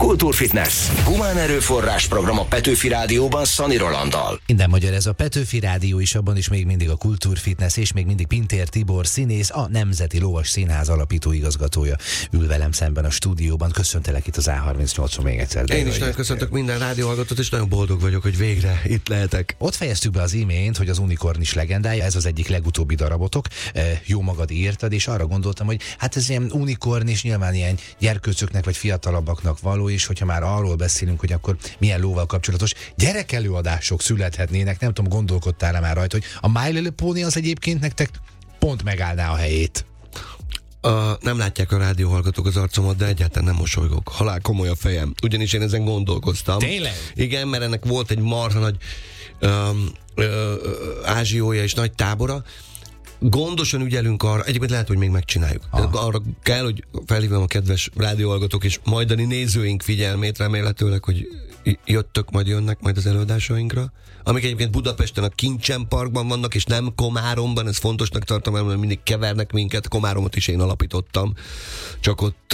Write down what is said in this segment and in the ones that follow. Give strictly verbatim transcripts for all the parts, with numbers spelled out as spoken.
Kultúrfitness. Humán erőforrás program a Petőfi Rádióban Szani Rolanddal. Minden magyar, ez a Petőfi Rádió is, abban is még mindig a Kultúrfitness, és még mindig Pintér Tibor színész, a Nemzeti Lovas Színház alapító igazgatója ül velem szemben a stúdióban. Köszöntelek itt az á harmincnyolcon még egyszer. Én is nagyon köszöntök minden rádióhallgatót, és nagyon boldog vagyok, hogy végre itt lehetek. Ott fejeztük be az imént, hogy az Unikornis legendája, ez az egyik legutóbbi darabotok, jó magad írtad, és arra gondoltam, hogy hát ez ilyen unikornis, nyilván ilyen gyerkőcöknek vagy fiatalabbaknak való, és hogyha már arról beszélünk, hogy akkor milyen lóval kapcsolatos gyerekelőadások születhetnének, nem tudom, gondolkodtál-e már rajta, hogy a My Little Pony az egyébként nektek pont megállná a helyét. Uh, nem látják a rádióhallgatók az arcomat, de egyáltalán nem mosolygok. Halál komoly a fejem. Ugyanis én ezen gondolkoztam. Tényleg? Igen, mert ennek volt egy marha nagy um, uh, ázsiója és nagy tábora. Gondosan ügyelünk arra, egyébként lehet, hogy még megcsináljuk. Ah. Arra kell, hogy felhívom a kedves rádióhallgatók és majdani nézőink figyelmét, remélhetőleg, hogy jöttök, majd jönnek majd az előadásainkra, amik egyébként Budapesten a Kincsen Parkban vannak, és nem Komáromban, ez fontosnak tartom, mert mindig kevernek minket, Komáromot is én alapítottam, csak ott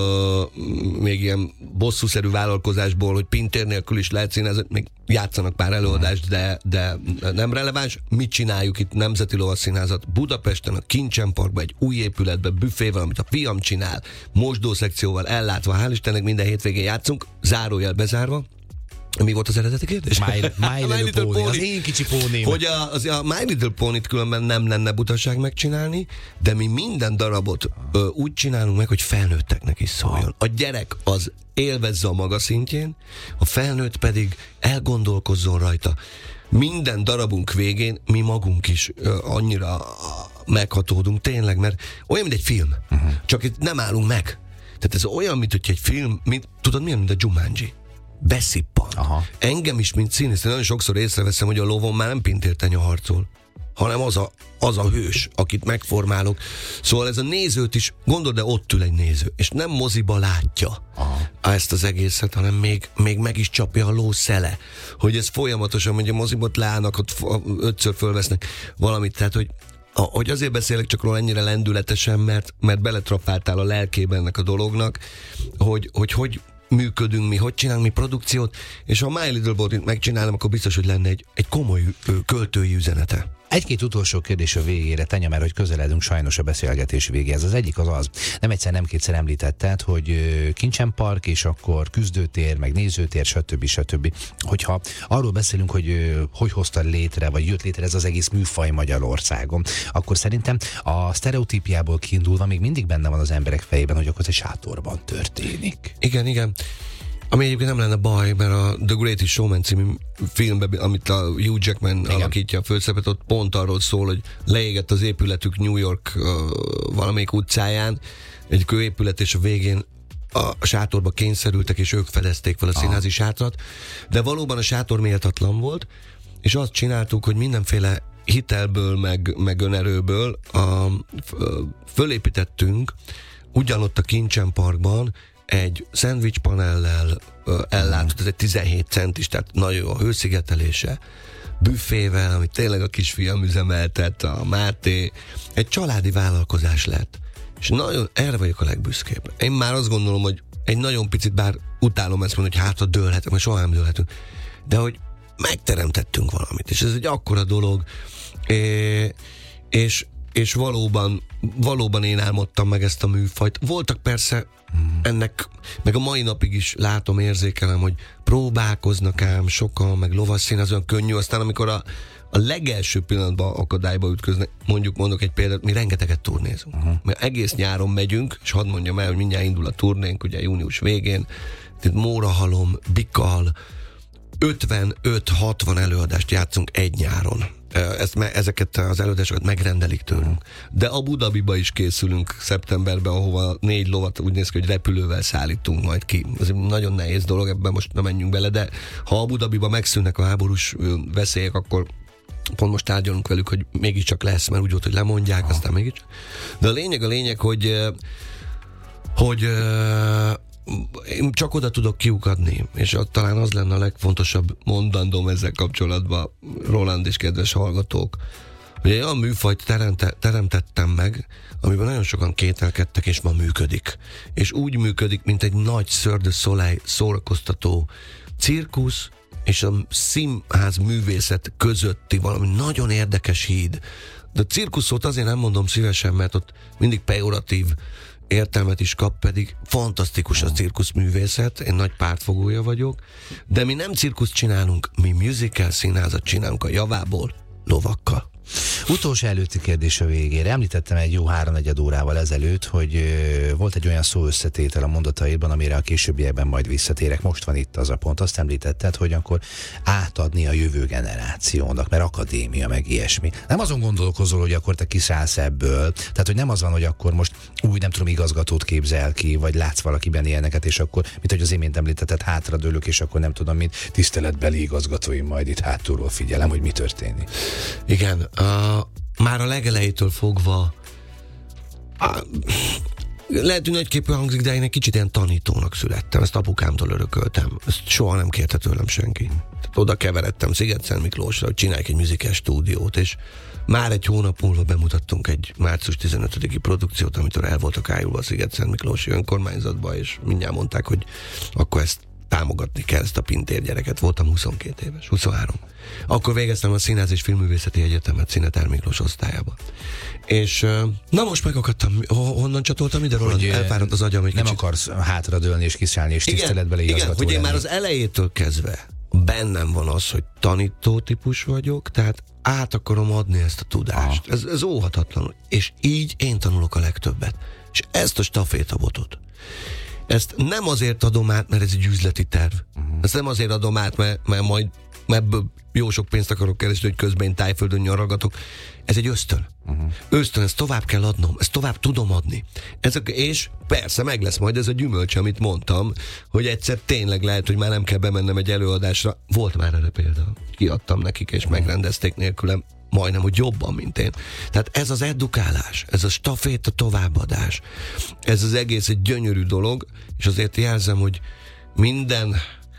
uh, még ilyen bosszúszerű vállalkozásból, hogy Pintér nélkül is lehet színezni, még játszanak pár előadást, de, de nem releváns. Mit csináljuk itt? Nemzeti Lovas Színházat Budapesten, a Kincsen Parkban, egy új épületben, büfével, amit a fiam csinál, mosdószekcióval ellátva, hál' Istennek minden hétvégén játszunk, zárójel bezárva. Mi volt az eredeti kérdés? My, my, my Little Pony, Pony, az én kicsi pónim. Hogy a, az, a My Little Pony-t különben nem lenne butaság megcsinálni, de mi minden darabot ö, úgy csinálunk meg, hogy felnőtteknek is szóljon. A gyerek az élvezze a maga szintjén, a felnőtt pedig elgondolkozzon rajta. Minden darabunk végén mi magunk is ö, annyira meghatódunk, tényleg, mert olyan, mint egy film. Uh-huh. Csak itt nem állunk meg. Tehát ez olyan, mint hogy egy film, mint, tudod milyen, mint a Jumanji. Beszippan. Aha. Engem is, mint színész, nagyon sokszor észreveszem, hogy a lovon már nem Pintér Tenya harcol, hanem az a, az a hős, akit megformálok. Szóval ez a nézőt is, gondold, de ott ül egy néző, és nem moziba látja Aha. ezt az egészet, hanem még, még meg is csapja a ló szele, hogy ez folyamatosan, hogy a mozibot leállnak, ott ötször fölvesznek valamit, tehát, hogy hogy azért beszélek csak róla ennyire lendületesen, mert, mert beletrapáltál a lelkébe ennek a dolognak, hogy hogy, hogy működünk mi, hogy csinálunk mi produkciót, és ha My Little Pony-t megcsinálom, akkor biztos, hogy lenne egy, egy komoly költői üzenete. Egy-két utolsó kérdés a végére, Tenya, mert hogy közeledünk sajnos a beszélgetés végéhez. Az egyik az az, nem egyszer, nem kétszer említetted, hogy Kincsen Park, és akkor küzdőtér, meg nézőtér, stb. stb. Hogyha arról beszélünk, hogy hogy hoztad létre, vagy jött létre ez az egész műfaj Magyarországon, akkor szerintem a sztereotípiából kiindulva még mindig benne van az emberek fejében, hogy akkor ez egy sátorban történik. Igen, igen. Ami egyébként nem lenne baj, mert a The Greatest Showman című filmben, amit a Hugh Jackman Igen. alakítja a főszerepet, ott pont arról szól, hogy leégett az épületük New York uh, valamelyik utcáján, egy kőépület, és a végén a sátorba kényszerültek, és ők fedezték fel a színházi ah. sátrat, de valóban a sátor méltatlan volt, és azt csináltuk, hogy mindenféle hitelből, meg, meg önerőből a, fölépítettünk ugyanott a Kincsen Parkban egy szendvics panellel uh, ellátott, ez egy tizenhét centis, tehát nagyon jó a hőszigetelése, büfével, amit tényleg a kisfiam üzemeltet, a Máté, egy családi vállalkozás lett. És nagyon, erre vagyok a legbüszkébb. Én már azt gondolom, hogy egy nagyon picit, bár utálom ezt mondani, hogy hát, ha dőlhetünk, mert soha nem dőlhetünk, de hogy megteremtettünk valamit, és ez egy akkora dolog, é, és és valóban, valóban én álmodtam meg ezt a műfajt. Voltak persze hmm. ennek, meg a mai napig is látom, érzékelem, hogy próbálkoznak ám sokan, meg lovasszín, az olyan könnyű, aztán amikor a, a legelső pillanatban akadályba ütköznek, mondjuk mondok egy példát, mi rengeteget turnézunk. Uh-huh. Mert egész nyáron megyünk, és hadd mondjam el, hogy mindjárt indul a turnénk, ugye június végén, tehát Mórahalom, Bikal, ötvenöt-hatvan előadást játszunk egy nyáron. Ezt, ezeket az előadásokat megrendelik tőlünk. De Abu Dhabiba is készülünk szeptemberben, ahova négy lovat úgy néz ki, hogy repülővel szállítunk majd ki. Ez egy nagyon nehéz dolog, ebben most nem menjünk bele, de ha Abu Dhabiba megszűnnek a háborús veszélyek, akkor pont most tárgyalunk velük, hogy mégiscsak lesz, mert úgy volt, hogy lemondják, ah. aztán mégiscsak. De a lényeg a lényeg, hogy hogy én csak oda tudok kiukadni, és talán az lenne a legfontosabb mondandóm ezzel kapcsolatban, Roland és kedves hallgatók, hogy egy olyan műfajt teremte, teremtettem meg, amiben nagyon sokan kételkedtek, és ma működik. És úgy működik, mint egy nagy Cirque du Soleil szórakoztató cirkusz, és a színház művészet közötti valami nagyon érdekes híd. De a cirkuszot azért nem mondom szívesen, mert ott mindig pejoratív értelmet is kap, pedig fantasztikus a cirkuszművészet, én nagy pártfogója vagyok, de mi nem cirkuszt csinálunk, mi musical színházat csinálunk a javából, lovakkal. Utolsó előtti kérdés a végére. Említettem egy jó háromnegyed órával ezelőtt, hogy ö, volt egy olyan szó összetétel a mondataidban, amire a későbbiekben majd visszatérek. Most van itt az a pont. Azt említetted, hogy akkor átadni a jövő generációnak, mert akadémia, meg ilyesmi. Nem azon gondolkozol, hogy akkor te kiszállsz ebből. Tehát, hogy nem az van, hogy akkor most új, nem tudom, igazgatót képzel ki, vagy látsz valakiben ilyeneket, és akkor, mint hogy az imént említetted, hátradőlök, és akkor nem tudom, mint tiszteletbeli igazgatóim, majd itt hátulról figyelem, hogy mi történik. Igen. Uh, már a legelejétől fogva uh, lehet, hogy nagyképű hangzik, de én egy kicsit ilyen tanítónak születtem. Ezt apukámtól örököltem. Ezt soha nem kérte tőlem senki. Tehát oda keveredtem Sziget-Szent Miklósra, hogy csinálják egy musical stúdiót, és már egy hónap múlva bemutattunk egy március tizenötödiki produkciót, amitől el voltak ájulva a Sziget-Szent Miklósi önkormányzatba, és mindjárt mondták, hogy akkor ezt támogatni kell, ezt a Pintér gyereket. Voltam huszonkét éves, huszonhárom. Akkor végeztem a Színház és Filmművészeti Egyetemet Szineter Miklós osztályába. És na most megakadtam, honnan csatoltam ide, Roland? Elfáradt az agyam egy nem kicsit. akarsz hátradőlni és kiszállni és tiszteletbeli igazgató Igen, hogy én lenni. már az elejétől kezdve bennem van az, hogy tanító típus vagyok, tehát át akarom adni ezt a tudást. Ez, ez óhatatlan. És így én tanulok a legtöbbet. És ezt a stafétabotot, ezt nem azért adom át, mert ez egy üzleti terv. Uh-huh. Ezt nem azért adom át, mert, mert majd mert ebből jó sok pénzt akarok keresni, hogy közben én Tájföldön nyaragatok. Ez egy ösztön. Uh-huh. Ösztön, ezt tovább kell adnom, ezt tovább tudom adni. Ezek, és persze meg lesz majd ez a gyümölcs, amit mondtam, hogy egyszer tényleg lehet, hogy már nem kell bemennem egy előadásra. Volt már erre példa. Kiadtam nekik, és uh-huh. megrendezték nélkülem majdnem, hogy jobban, mint én. Tehát ez az edukálás, ez a staféta továbbadás, ez az egész egy gyönyörű dolog, és azért jelzem, hogy minden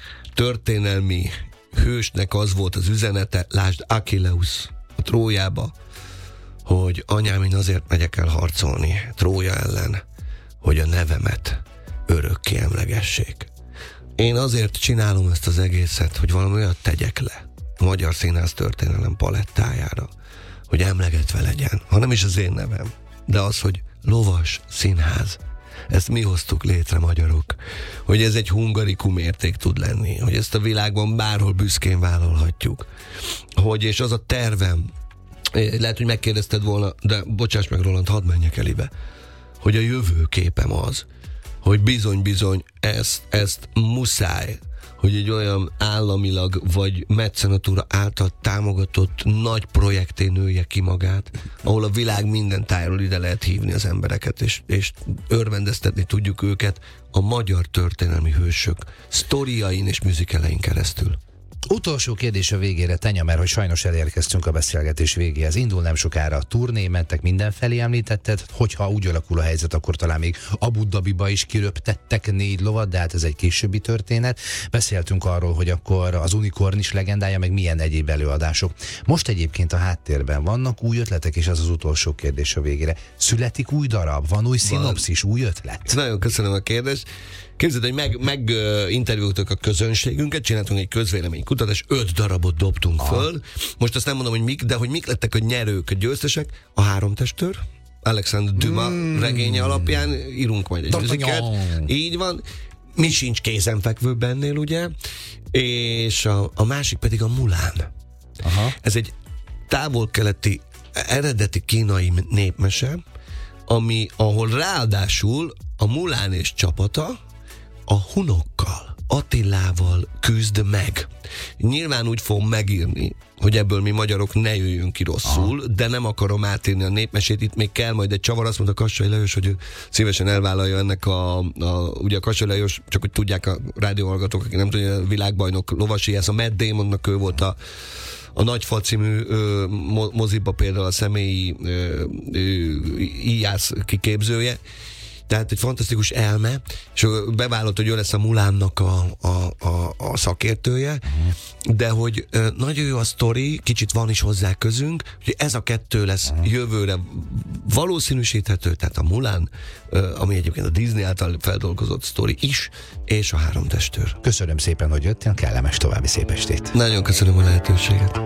történelmi hősnek az volt az üzenete, lásd Achilleus a Trójába, hogy anyám, én azért megyek el harcolni Trója ellen, hogy a nevemet örökké emlegessék. Én azért csinálom ezt az egészet, hogy valami olyat tegyek le a magyar színház történelem palettájára, hogy emlegetve legyen, ha nem is az én nevem, de az, hogy lovas színház. Ezt mi hoztuk létre, magyarok, hogy ez egy hungarikum érték tud lenni, hogy ezt a világban bárhol büszkén vállalhatjuk, hogy és az a tervem, lehet, hogy megkérdezted volna, de bocsáss meg, Roland, hadd menjek elébe, hogy a jövőképem az, hogy bizony-bizony ezt, ezt muszáj, hogy egy olyan államilag vagy mecenatúra által támogatott nagy projekté nője ki magát, ahol a világ minden tájról ide lehet hívni az embereket, és, és örvendeztetni tudjuk őket a magyar történelmi hősök sztoriain és műzikelein keresztül. Utolsó kérdés a végére, Tenya, mert hogy sajnos elérkeztünk a beszélgetés végéhez. Indul nem sokára a turné, mentek mindenfelé, említetted, hogyha úgy alakul a helyzet, akkor talán még Abu Dhabiba is kiröptettek négy lovat, de hát ez egy későbbi történet. Beszéltünk arról, hogy akkor az Unikorn is legendája, meg milyen egyéb előadások. Most egyébként a háttérben vannak új ötletek, és az az utolsó kérdés a végére. Születik új darab? Van új szinopszis, új ötlet? Nagyon köszönöm a kérdést. Képzeld, hogy meg, meg uh, interjúztuk a közönségünket, csináltunk egy közvéleménykutatást, öt darabot dobtunk Aha. föl. Most azt nem mondom, hogy mik, de hogy mik lettek a nyerők, a győztesek. A Három testőr, Alexandre Dumas mm. regénye alapján írunk majd egy műzikát. Így van. Mi sincs kézenfekvő bennél, ugye? És a, a másik pedig a Mulan. Aha. Ez egy távol-keleti, eredeti kínai népmese, ami, ahol ráadásul a Mulan és csapata a hunokkal, Attilával küzd meg. Nyilván úgy fogom megírni, hogy ebből mi magyarok ne jöjjünk ki rosszul, Aha. de nem akarom átírni a népmesét, itt még kell majd egy csavar, azt mondta Kassai Lajos, hogy ő szívesen elvállalja ennek a, a ugye a Kassai Lajos, csak hogy tudják a rádióhallgatók, akik nem tudják, a világbajnok lovasi, ez a Matt Damonnak ő volt a A Nagyfal című ö, moziba például a személyi íjász kiképzője, tehát egy fantasztikus elme, és bevállott, hogy ő lesz a Mulánnak a, a, a, a szakértője, uh-huh. de hogy nagyon jó a sztori, kicsit van is hozzá közünk, hogy ez a kettő lesz uh-huh. jövőre valószínűsíthető, tehát a Mulán, ami egyébként a Disney által feldolgozott sztori is, és a Három testőr. Köszönöm szépen, hogy jöttél, kellemes további szép estét. Nagyon köszönöm a lehetőséget.